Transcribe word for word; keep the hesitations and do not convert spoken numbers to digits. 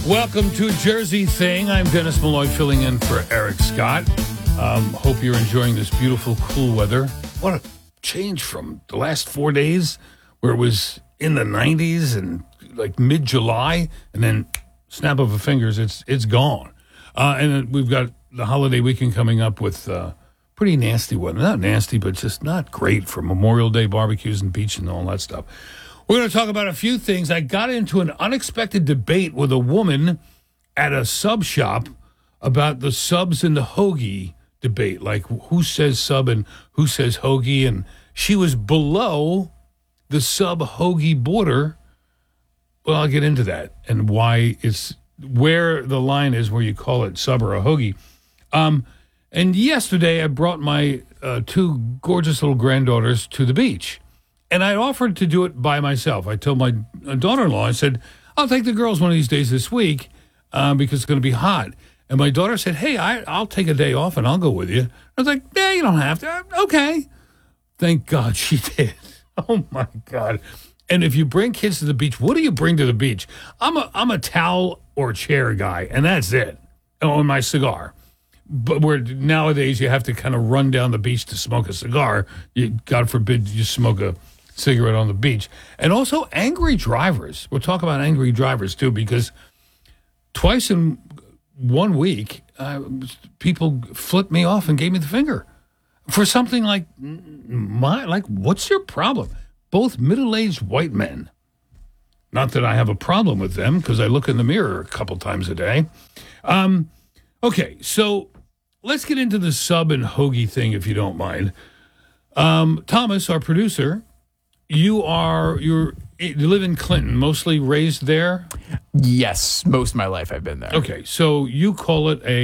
Welcome to Jersey Thing. I'm Dennis Malloy filling in for Eric Scott. Um, hope you're enjoying this beautiful, cool weather. What a change from the last four days where it was in the nineties and like mid-July, and then snap of a fingers, it's it's gone. Uh, and then we've got the holiday weekend coming up with uh, pretty nasty weather. Not nasty, but just not great for Memorial Day barbecues and beach and all that stuff. We're going to talk about a few things. I got into an unexpected debate with a woman at a sub shop about the subs and the hoagie debate, like who says sub and who says hoagie, and she was below the sub hoagie border. Well, I'll get into that and why it's where the line is where you call it sub or a hoagie. Um, and yesterday I brought my uh, two gorgeous little granddaughters to the beach. And I offered to do it by myself. I told my daughter-in-law, I said, I'll take the girls one of these days this week uh, because it's going to be hot. And my daughter said, hey, I, I'll take a day off and I'll go with you. I was like, yeah, you don't have to. Okay. Thank God she did. Oh, my God. And if you bring kids to the beach, what do you bring to the beach? I'm a I'm a towel or chair guy, and that's it. Oh, and my cigar. But where nowadays you have to kind of run down the beach to smoke a cigar. You, God forbid you smoke a cigarette on the beach. And also angry drivers. We'll talk about angry drivers, too, because twice in one week, uh, people flipped me off and gave me the finger for something like, my, like, what's your problem? Both middle-aged white men. Not that I have a problem with them, because I look in the mirror a couple times a day. Um, okay, so let's get into the sub and hoagie thing, if you don't mind. Um, Thomas, our producer, you are you're you live in Clinton, mostly raised there? Yes, most of my life I've been there. Okay, so you call it a